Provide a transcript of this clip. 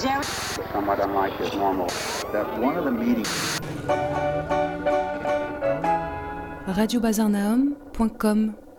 Jerry. Somewhat unlike his normal. That one of the meetings. radiobazarnaum.com